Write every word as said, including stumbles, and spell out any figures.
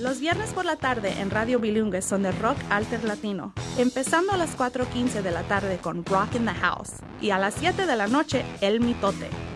Los viernes por la tarde en Radio Bilingüe son de rock alter latino, empezando a las cuatro quince de la tarde con Rock in the House y a las siete de la noche El Mitote.